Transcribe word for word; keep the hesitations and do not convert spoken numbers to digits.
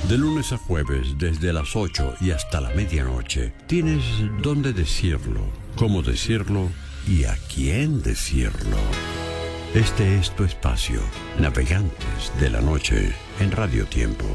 De lunes a jueves, desde las ocho y hasta la medianoche, tienes dónde decirlo, cómo decirlo y a quién decirlo. Este es tu espacio, Navegantes de la Noche, en Radio Tiempo.